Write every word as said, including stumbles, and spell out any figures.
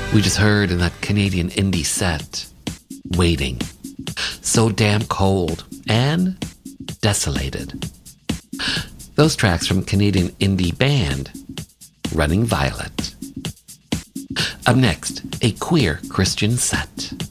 We just heard in that Canadian indie set, Waiting. So damn cold and desolated. Those tracks from Canadian indie band, Running Violet. Up next, a queer Christian set.